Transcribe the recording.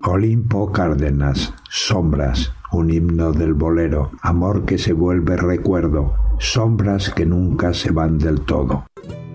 Olimpo Cárdenas, sombras, un himno del bolero, amor que se vuelve recuerdo, sombras que nunca se van del todo.